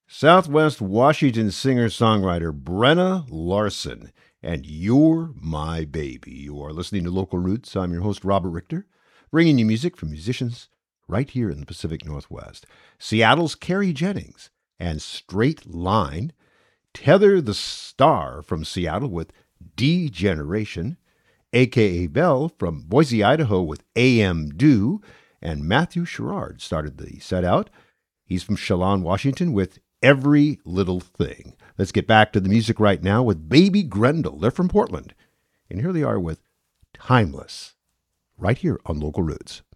Southwest Washington singer-songwriter Brenna Larson, and You're My Baby. You are listening to Local Roots. I'm your host, Robert Richter, bringing you music from musicians right here in the Pacific Northwest. Seattle's Carrie Jennings and Straight Line, Tether the Star from Seattle with Degeneration, a.k.a. Bell from Boise, Idaho with AM Do, and Matthew Sherrard started the set out. He's from Chelan, Washington with Every Little Thing. Let's get back to the music right now with Baby Grendel. They're from Portland. And here they are with Timeless, right here on Local Roots.